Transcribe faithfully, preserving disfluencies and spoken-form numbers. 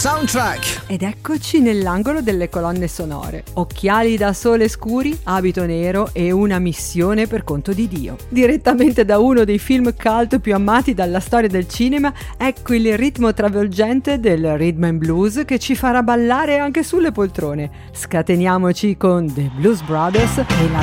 Soundtrack. Ed eccoci nell'angolo delle colonne sonore. Occhiali da sole scuri, abito nero e una missione per conto di Dio. Direttamente da uno dei film cult più amati dalla storia del cinema, ecco il ritmo travolgente del rhythm and blues che ci farà ballare anche sulle poltrone. Scateniamoci con The Blues Brothers e la